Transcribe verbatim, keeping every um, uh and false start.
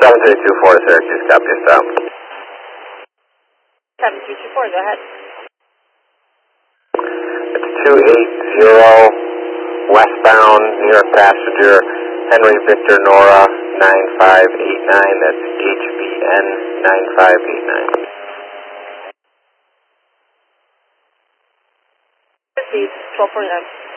seven three two four, Syracuse, copy us down. seven three two four, go ahead. It's two eight zero, westbound, New York passenger, Henry Victor Nora, nine five eight nine, that's H B N nine five eight nine. Proceed, twelve forty-nine.